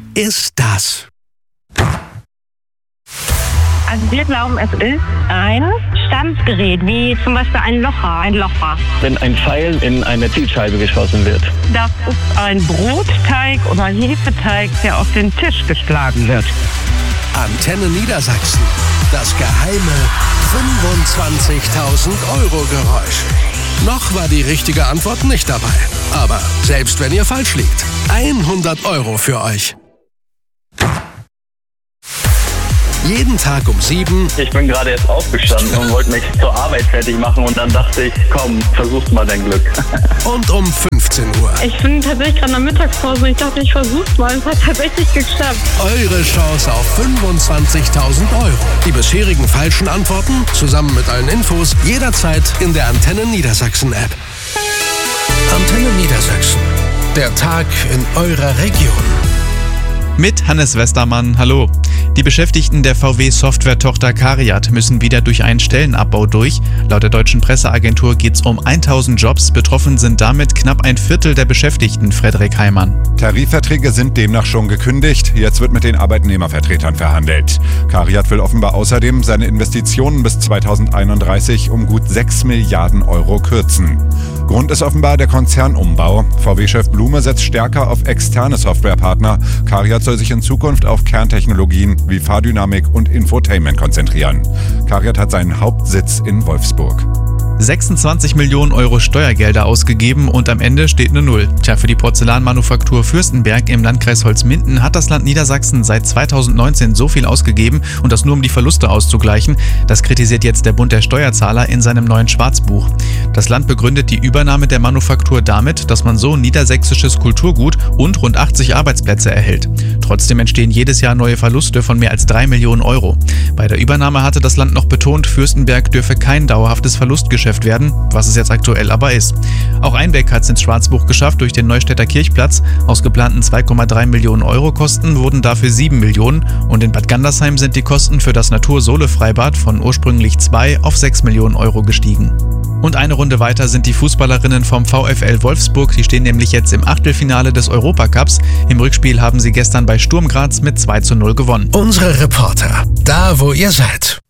ist das? Also wir glauben, es ist ein Stanzgerät, wie zum Beispiel ein Locher. Wenn ein Pfeil in eine Zielscheibe geschossen wird. Das ist ein Brotteig oder Hefeteig, der auf den Tisch geschlagen wird. Antenne Niedersachsen. Das geheime 25.000 € Geräusch. Noch war die richtige Antwort nicht dabei. Aber selbst wenn ihr falsch liegt, 100 € für euch. Jeden Tag um 7. Ich bin gerade erst aufgestanden und wollte mich zur Arbeit fertig machen und dann dachte ich, komm, versuch's mal dein Glück. Und um 15 Uhr. Ich bin tatsächlich gerade in der Mittagspause und ich dachte, ich versuch's mal. Es hat tatsächlich geklappt. Eure Chance auf 25.000 €. Die bisherigen falschen Antworten zusammen mit allen Infos jederzeit in der Antenne Niedersachsen App. Antenne Niedersachsen. Der Tag in eurer Region. Mit Hannes Westermann, hallo. Die Beschäftigten der VW-Software-Tochter CARIAD müssen wieder durch einen Stellenabbau durch. Laut der deutschen Presseagentur geht es um 1000 Jobs. Betroffen sind damit knapp ein Viertel der Beschäftigten, Frederik Heimann. Tarifverträge sind demnach schon gekündigt. Jetzt wird mit den Arbeitnehmervertretern verhandelt. CARIAD will offenbar außerdem seine Investitionen bis 2031 um gut 6 Milliarden € kürzen. Grund ist offenbar der Konzernumbau. VW-Chef Blume setzt stärker auf externe Softwarepartner. CARIAD soll sich in Zukunft auf Kerntechnologien wie Fahrdynamik und Infotainment konzentrieren. CARIAD hat seinen Hauptsitz in Wolfsburg. 26 Millionen € Steuergelder ausgegeben und am Ende steht eine Null. Tja, für die Porzellanmanufaktur Fürstenberg im Landkreis Holzminden hat das Land Niedersachsen seit 2019 so viel ausgegeben und das nur um die Verluste auszugleichen. Das kritisiert jetzt der Bund der Steuerzahler in seinem neuen Schwarzbuch. Das Land begründet die Übernahme der Manufaktur damit, dass man so niedersächsisches Kulturgut und rund 80 Arbeitsplätze erhält. Trotzdem entstehen jedes Jahr neue Verluste von mehr als 3 Millionen €. Bei der Übernahme hatte das Land noch betont, Fürstenberg dürfe kein dauerhaftes Verlustgeschäft werden, was es jetzt aktuell aber ist. Auch Einbeck hat es ins Schwarzbuch geschafft durch den Neustädter Kirchplatz. Aus geplanten 2,3 Millionen € Kosten wurden dafür 7 Millionen und in Bad Gandersheim sind die Kosten für das Natur-Sohle-Freibad von ursprünglich 2 auf 6 Millionen € gestiegen. Und eine Runde weiter sind die Fußballerinnen vom VfL Wolfsburg. Die stehen nämlich jetzt im Achtelfinale des Europacups. Im Rückspiel haben sie gestern bei Sturm Graz mit 2:0 gewonnen. Unsere Reporter, da wo ihr seid.